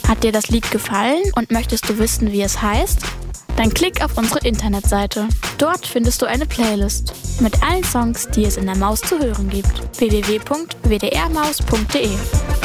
Hat dir das Lied gefallen und möchtest du wissen, wie es heißt? Dann klick auf unsere Internetseite. Dort findest du eine Playlist mit allen Songs, die es in der Maus zu hören gibt. www.wdrmaus.de